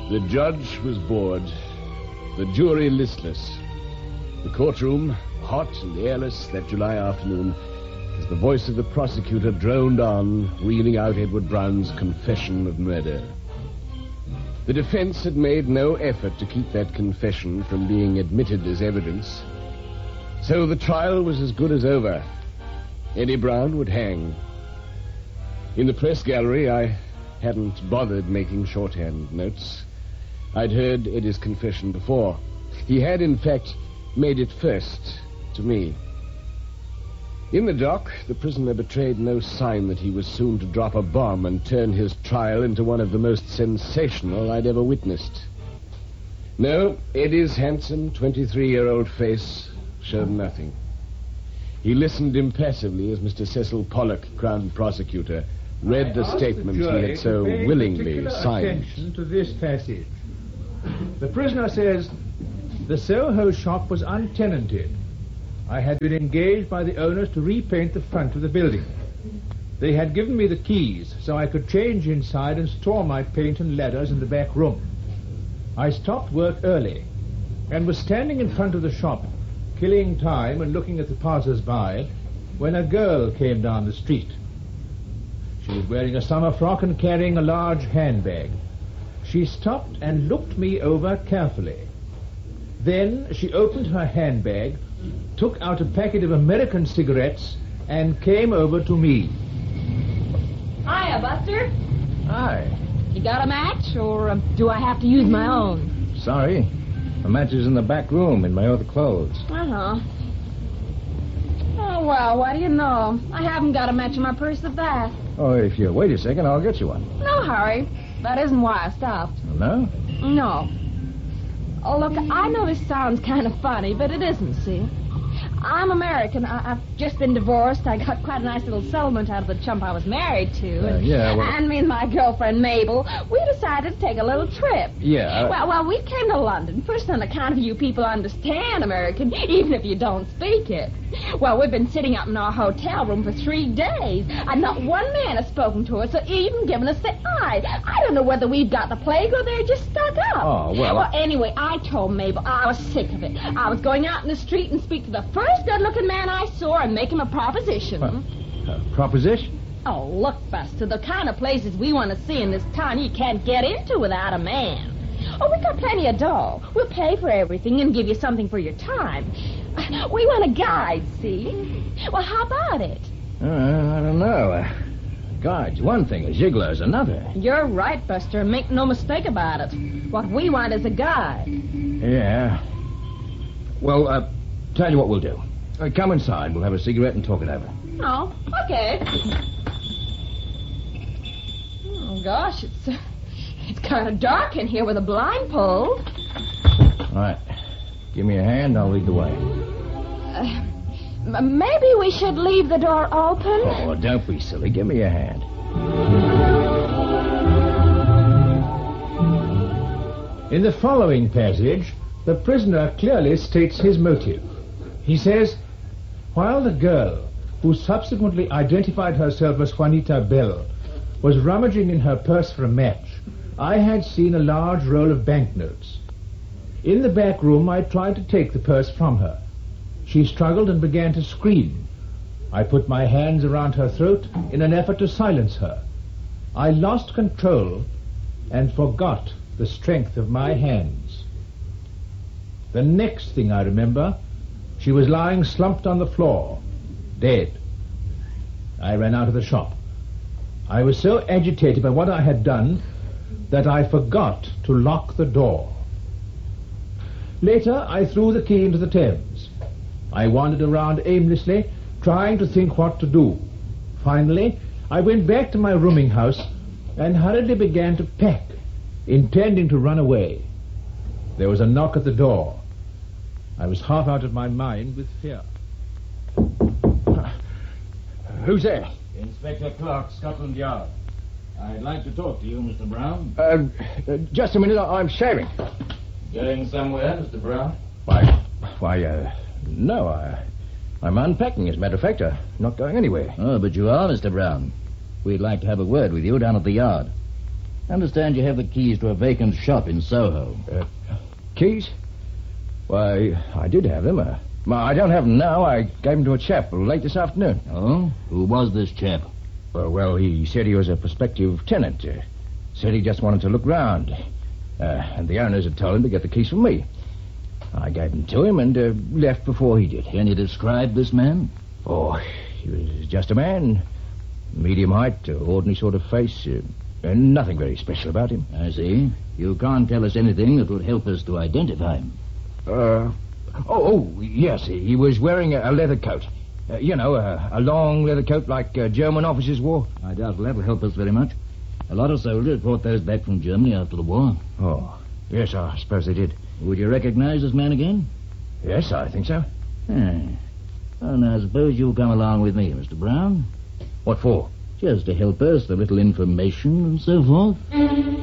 The judge was bored, the jury listless, the courtroom hot and airless that July afternoon as the voice of the prosecutor droned on, reeling out Edward Brown's confession of murder. The defense had made no effort to keep that confession from being admitted as evidence, so the trial was as good as over. Eddie Brown would hang. In the press gallery, I hadn't bothered making shorthand notes. I'd heard Eddie's confession before. He had, in fact, made it first to me. In the dock, the prisoner betrayed no sign that he was soon to drop a bomb and turn his trial into one of the most sensational I'd ever witnessed. No, Eddie's handsome 23-year-old face showed nothing. He listened impassively as Mr. Cecil Pollock, Crown Prosecutor, read the statement he had so willingly signed. Attention to this passage. The prisoner says, "The Soho shop was untenanted. I had been engaged by the owners to repaint the front of the building. They had given me the keys so I could change inside and store my paint and ladders in the back room. I stopped work early and was standing in front of the shop, killing time and looking at the passers-by, when a girl came down the street. She was wearing a summer frock and carrying a large handbag. She stopped and looked me over carefully. Then she opened her handbag, took out a packet of American cigarettes, and came over to me." Hiya, Buster. Hi. You got a match, or do I have to use my own? Sorry. The match is in the back room in my other clothes. Uh-huh. Oh, well, what do you know? I haven't got a match in my purse at that. Oh, if you wait a second, I'll get you one. No hurry. That isn't why I stopped. No? No. Oh, look, I know this sounds kind of funny, but it isn't, see? I'm American. I've just been divorced. I got quite a nice little settlement out of the chump I was married to. Yeah, well... And me and my girlfriend, Mabel, we decided to take a little trip. Yeah. Well, we came to London, first on account of you people understand American, even if you don't speak it. Well, we've been sitting up in our hotel room for 3 days, and not one man has spoken to us or even given us the eye. I don't know whether we've got the plague or they're just stuck up. Oh, well... Well, anyway, I told Mabel I was sick of it. I was going out in the street and speak to the first good-looking man I saw and make him a proposition. Proposition? Oh, look, Buster, the kind of places we want to see in this town you can't get into without a man. Oh, we've got plenty of dough. We'll pay for everything and give you something for your time. We want a guide, see? Well, how about it? I don't know. Guide's one thing, a giggler's another. You're right, Buster. Make no mistake about it. What we want is a guide. Yeah. Well, tell you what we'll do. Come inside. We'll have a cigarette and talk it over. Oh, okay. Oh, gosh, it's kind of dark in here with a blind pulled. All right. Give me a hand, I'll lead the way. Maybe we should leave the door open? Oh, don't be silly. Give me a hand. In the following passage, the prisoner clearly states his motive. He says, "While the girl, who subsequently identified herself as Juanita Bell, was rummaging in her purse for a match, I had seen a large roll of banknotes. In the back room, I tried to take the purse from her. She struggled and began to scream. I put my hands around her throat in an effort to silence her. I lost control and forgot the strength of my hands. The next thing I remember, she was lying slumped on the floor, dead. I ran out of the shop. I was so agitated by what I had done that I forgot to lock the door. Later, I threw the key into the Thames. I wandered around aimlessly, trying to think what to do. Finally, I went back to my rooming house and hurriedly began to pack, intending to run away. There was a knock at the door. I was half out of my mind with fear. Who's there? Inspector Clark, Scotland Yard. I'd like to talk to you, Mr. Brown. Just a minute, I'm shaving. Going somewhere, Mr. Brown? No, I'm unpacking, as a matter of fact. I'm not going anywhere. Oh, but you are, Mr. Brown. We'd like to have a word with you down at the yard. Understand you have the keys to a vacant shop in Soho. Keys? Why, I did have them. I don't have them now. I gave them to a chap late this afternoon. Oh? Who was this chap? Well, he said he was a prospective tenant. Said he just wanted to look round. And the owners had told him to get the keys from me. I gave them to him and left before he did. Can you describe this man? Oh, he was just a man. Medium height, ordinary sort of face. And nothing very special about him. I see. You can't tell us anything that would help us to identify him. Yes, he was wearing a leather coat. A long leather coat like German officers wore. I doubt that'll help us very much. A lot of soldiers brought those back from Germany after the war. Oh, yes, I suppose they did. Would you recognize this man again? Yes, I think so. Well, now, suppose you come along with me, Mr. Brown. What for? Just to help us, a little information and so forth.